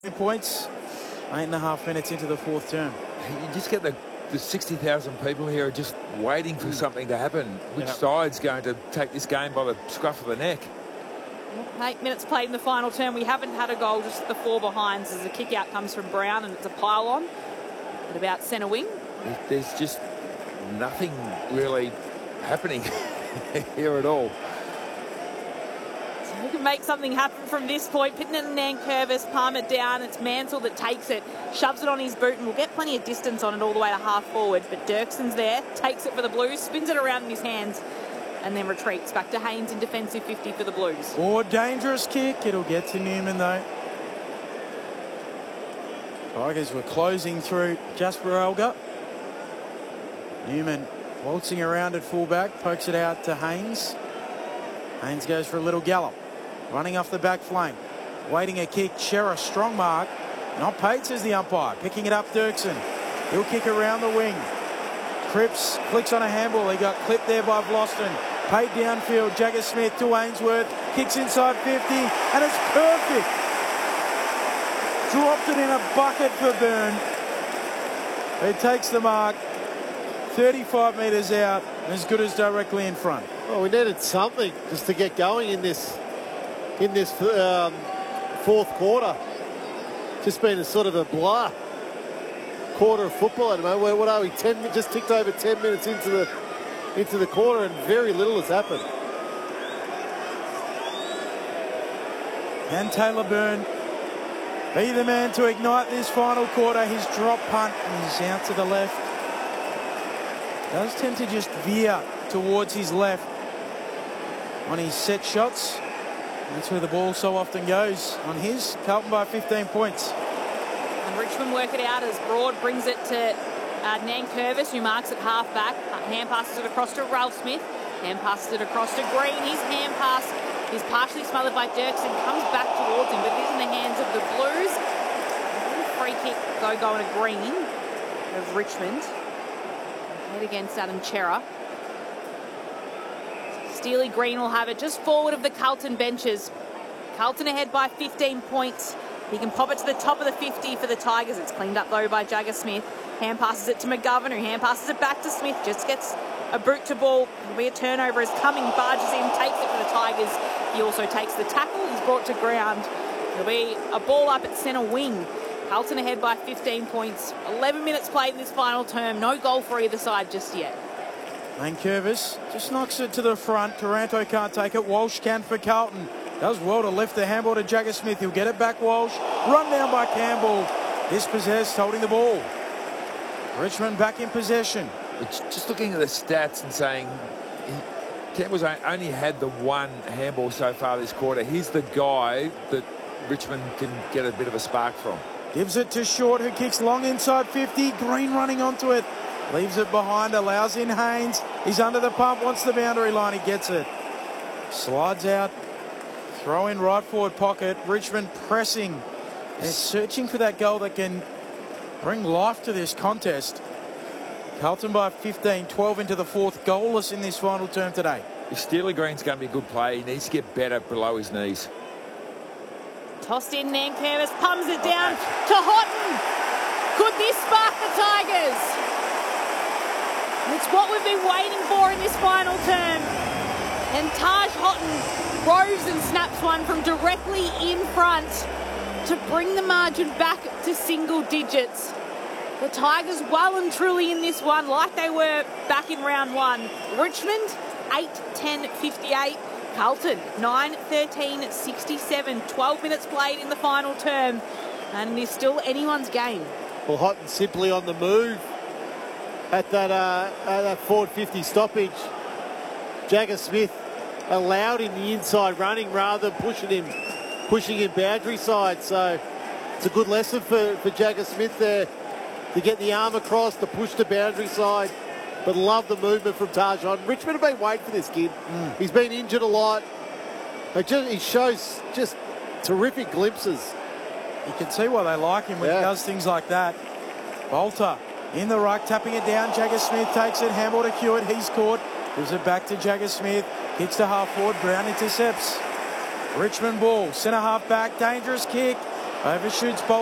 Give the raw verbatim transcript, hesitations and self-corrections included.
Points, eight and a half minutes into the fourth term. You just get the, the sixty thousand people here are just waiting for something to happen. Which Yep. side's going to take this game by the scruff of the neck? Eight minutes played in the final term. We haven't had a goal, just the four behinds as the kick out comes from Brown and it's a pile on at about centre wing. There's just nothing really happening here at all. We can make something happen from this point. Pitton and Nankervis palm it down. It's Mansell that takes it, shoves it on his boot, and will get plenty of distance on it all the way to half forward. But Dirkson's there, takes it for the Blues, spins it around in his hands, and then retreats back to Haynes in defensive fifty for the Blues. Or dangerous kick. It'll get to Newman though. Tigers were closing through Jasper Elgar. Newman waltzing around at fullback, pokes it out to Haynes. Haynes goes for a little gallop. Running off the back flank. Waiting a kick. Shearer, strong mark. Not paid, says the umpire. Picking it up, Dirkson. He'll kick around the wing. Cripps flicks on a handball. He got clipped there by Vlosten. Paid downfield. Jagger Smith to Ainsworth. Kicks inside fifty. And it's perfect. Dropped it in a bucket for Byrne. He takes the mark. thirty-five metres out. As good as directly in front. Well, we needed something just to get going in this in this um, fourth quarter. Just been a sort of a blah quarter of football at the moment. What are we? Ten, just ticked over ten minutes into the into the quarter, and very little has happened. Can Taylor Byrne be the man to ignite this final quarter? His drop punt, and he's out to the left. Does tend to just veer towards his left on his set shots. That's where the ball so often goes. On his, Carlton by fifteen points. And Richmond work it out as Broad brings it to uh, Nankervis, who marks it half back. Hand passes it across to Ralph Smith. Hand passes it across to Green. His hand pass is partially smothered by Dirkson. Comes back towards him, but it is in the hands of the Blues. A little free kick, though, going to Green of Richmond. Head against Adam Chera. Steely Green will have it just forward of the Carlton benches. Carlton ahead by fifteen points. He can pop it to the top of the fifty for the Tigers. It's cleaned up though by Jagger Smith. Hand passes it to McGovern, who hand passes it back to Smith. Just gets a boot to ball. It'll be a turnover as Cumming barges in, takes it for the Tigers. He also takes the tackle. He's brought to ground. There'll be a ball up at centre wing. Carlton ahead by fifteen points. eleven minutes played in this final term. No goal for either side just yet. Nankervis just knocks it to the front. Taranto can't take it. Walsh can for Carlton. Does well to lift the handball to Jagger Smith. He'll get it back, Walsh. Run down by Campbell. Dispossessed, holding the ball. Richmond back in possession. Just looking at the stats and saying he, Campbell's only had the one handball so far this quarter. He's the guy that Richmond can get a bit of a spark from. Gives it to Short, who kicks long inside fifty. Green running onto it. Leaves it behind, allows in Haynes. He's under the pump, wants the boundary line. He gets it. Slides out. Throw in right forward pocket. Richmond pressing. They're searching for that goal that can bring life to this contest. Carlton by fifteen, twelve into the fourth. Goalless in this final term today. If Steely Green's going to be a good play, he needs to get better below his knees. Tossed in, Nankervis pumps it down to Houghton. Could this spark the Tigers? It's what we've been waiting for in this final term. And Taj Houghton rose and snaps one from directly in front to bring the margin back to single digits. The Tigers well and truly in this one, like they were back in round one. Richmond, eight ten fifty-eight. Carlton, nine thirteen sixty-seven. twelve minutes played in the final term. And it's still anyone's game. Well, Houghton simply on the move at that, uh, at that forward fifty stoppage. Jagger Smith allowed him the inside running rather than pushing him, pushing him boundary side. So it's a good lesson for, for Jagger Smith there to get the arm across, to push the boundary side. But love the movement from Taj Houghton. Richmond have been waiting for this kid. Mm. He's been injured a lot. But just, he shows just terrific glimpses. You can see why they like him when yeah. he does things like that. Bolter in the ruck, tapping it down. Jagger Smith takes it. Handball to Hewitt. He's caught. Gives it back to Jagger Smith. Kicks to half forward. Brown intercepts. Richmond ball. Centre half back. Dangerous kick. Overshoots Bolt.